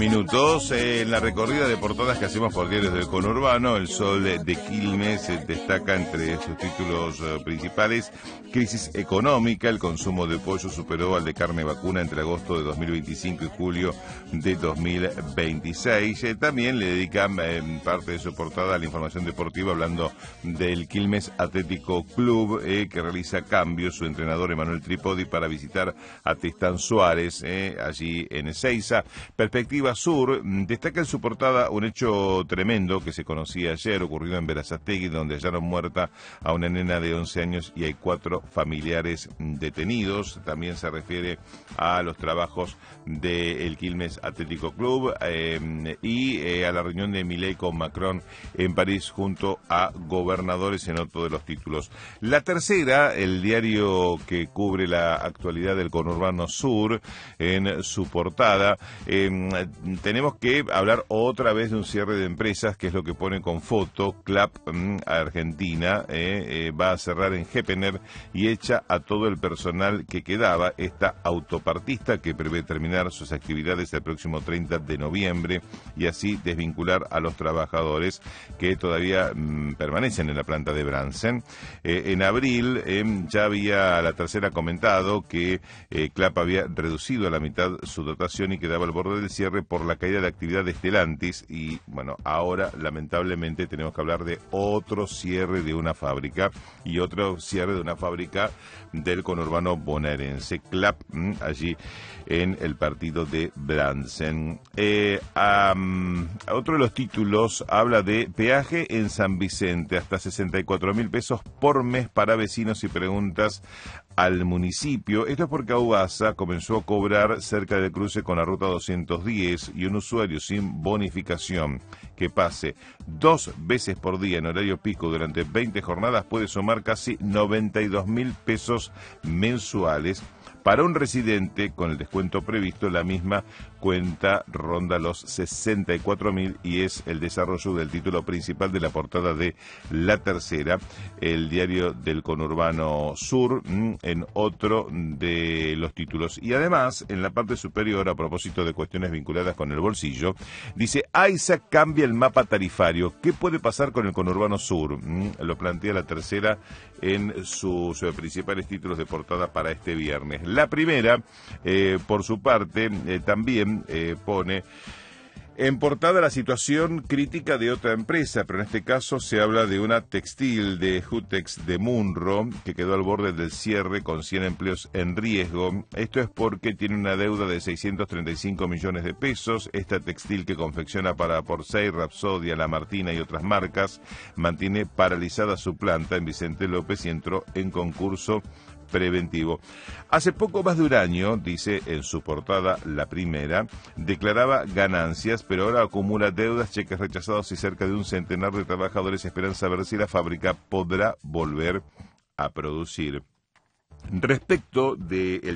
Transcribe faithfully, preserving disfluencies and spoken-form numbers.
Minutos eh, en la recorrida de portadas que hacemos por diarios del conurbano. El Sol de Quilmes eh, destaca entre sus títulos eh, principales: crisis económica, el consumo de pollo superó al de carne vacuna entre agosto de dos mil veinticinco y julio de dos mil veintiséis. Eh, también le dedican eh, parte de su portada a la información deportiva, hablando del Quilmes Atlético Club, eh, que realiza cambios su entrenador Emanuel Tripodi para visitar a Tristán Suárez eh, allí en Ezeiza. Perspectiva Sur destaca en su portada un hecho tremendo que se conocía ayer, ocurrido en Berazategui, donde hallaron muerta a una nena de once años y hay cuatro familiares detenidos. También se refiere a los trabajos del Quilmes Atlético Club eh, y eh, a la reunión de Milei con Macron en París junto a gobernadores, en otro de los títulos. La tercera, el diario que cubre la actualidad del conurbano sur, en su portada eh, tenemos que hablar otra vez de un cierre de empresas, que es lo que pone con foto. Clap mmm, Argentina eh, eh, va a cerrar en Gepener y echa a todo el personal que quedaba. Esta autopartista que prevé terminar sus actividades el próximo treinta de noviembre y así desvincular a los trabajadores que todavía mmm, permanecen en la planta de Bransen. Eh, en abril eh, ya había la tercera comentado que eh, Clap había reducido a la mitad su dotación y quedaba al borde del cierre por la caída de actividad de Stellantis y, bueno, ahora lamentablemente tenemos que hablar de otro cierre de una fábrica y otro cierre de una fábrica del conurbano bonaerense, Clap, allí en el partido de Bransen. Eh, um, otro de los títulos habla de peaje en San Vicente, hasta sesenta y cuatro mil pesos por mes para vecinos y preguntas al municipio. Esto es porque Aubasa comenzó a cobrar cerca del cruce con la ruta doscientos diez y un usuario sin bonificación que pase dos veces por día en horario pico durante veinte jornadas puede sumar casi noventa y dos mil pesos mensuales. Para un residente, con el descuento previsto, la misma cuenta ronda los sesenta y cuatro mil y es el desarrollo del título principal de la portada de La Tercera, el diario del conurbano sur, en otro de los títulos. Y además, en la parte superior, a propósito de cuestiones vinculadas con el bolsillo, dice: AISA cambia el mapa tarifario. ¿Qué puede pasar con el conurbano sur? Lo plantea La Tercera en sus, sus principales títulos de portada para este viernes. La primera, eh, por su parte, eh, también eh, pone en portada la situación crítica de otra empresa, pero en este caso se habla de una textil de Jutex de Munro, que quedó al borde del cierre con cien empleos en riesgo. Esto es porque tiene una deuda de seiscientos treinta y cinco millones de pesos. Esta textil, que confecciona para Porcel, Rapsodia, La Martina y otras marcas, mantiene paralizada su planta en Vicente López y entró en concurso preventivo. Hace poco más de un año, dice en su portada La Primera, declaraba ganancias, pero ahora acumula deudas, cheques rechazados y cerca de un centenar de trabajadores esperan saber si la fábrica podrá volver a producir. Respecto de el